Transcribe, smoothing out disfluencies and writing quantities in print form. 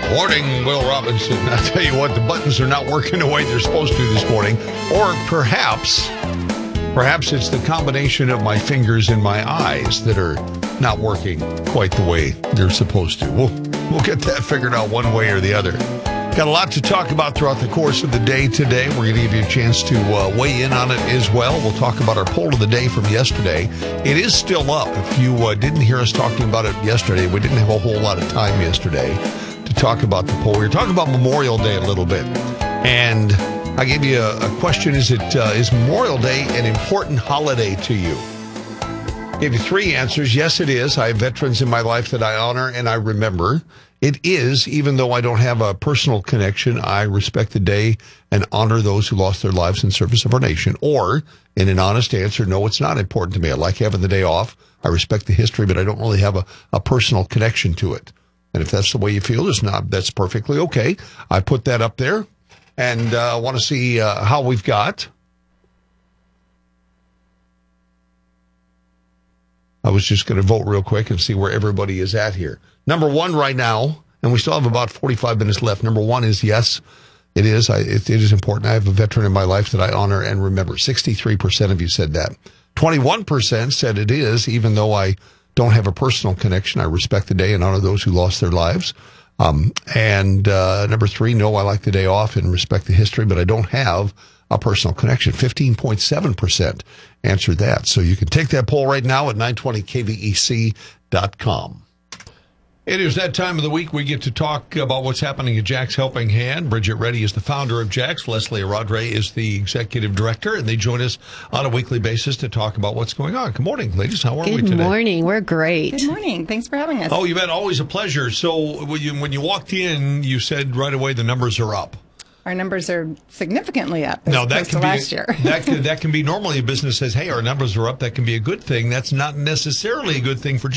Morning, Will Robinson. I'll tell you what, the buttons are not working the way they're supposed to this morning. Or perhaps it's the combination of my fingers and my eyes that are not working quite the way they're supposed to. We'll get that figured out one way or the other. Got a lot to talk about throughout the course of the day today. We're going to give you a chance to weigh in on it as well. We'll talk about our poll of the day from yesterday. It is still up. If you didn't hear us talking about it yesterday, we didn't have a whole lot of time yesterday to talk about the poll. We were talking about Memorial Day a little bit. And I gave you a question. Is Memorial Day an important holiday to you? Gave you three answers. Yes, it is. I have veterans in my life that I honor and I remember. It is, even though I don't have a personal connection, I respect the day and honor those who lost their lives in service of our nation. Or, in an honest answer, no, it's not important to me. I like having the day off. I respect the history, but I don't really have a personal connection to it. And if that's the way you feel, that's perfectly okay. I put that up there and want to see how we've got. I was just going to vote real quick and see where everybody is at here. Number one right now, and we still have about 45 minutes left. Number one is yes, it is. It is important. I have a veteran in my life that I honor and remember. 63% of you said that. 21% said it is, even though I don't have a personal connection. I respect the day and honor those who lost their lives. And number three, no, I like the day off and respect the history, but I don't have a personal connection. 15.7% answered that. So you can take that poll right now at 920kvec.com. It is that time of the week we get to talk about what's happening at Jack's Helping Hand. Bridget Reddy is the founder of Jack's. Leslie Aradre is the executive director, and they join us on a weekly basis to talk about what's going on. Good morning, ladies. How are we today? Good morning. We're great. Good morning. Thanks for having us. Oh, you've had always a pleasure. So when you walked in, you said right away the numbers are up. Our numbers are significantly up as now, opposed to last year. that can be normally a business says, hey, our numbers are up. That can be a good thing. That's not necessarily a good thing for